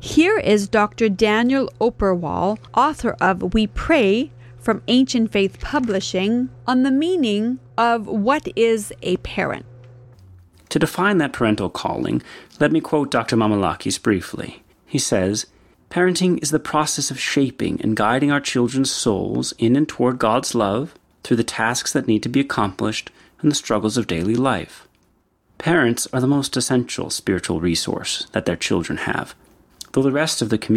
Here is Dr. Daniel Operwall, author of We Pray from Ancient Faith Publishing, on the meaning of what is a parent. To define that parental calling, let me quote Dr. Mamalakis briefly. He says, "Parenting is the process of shaping and guiding our children's souls in and toward God's love through the tasks that need to be accomplished and the struggles of daily life. Parents are the most essential spiritual resource that their children have, though the rest of the community